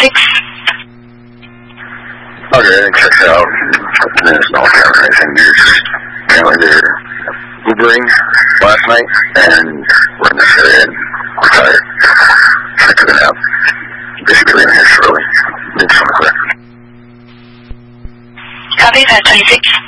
Okay, I didn't check it out. There's no camera or anything. You're just apparently they're Ubering last night, and we're in this area, and we're tired. I took a nap. Basically in here shortly. Need some clear. Copy, 526.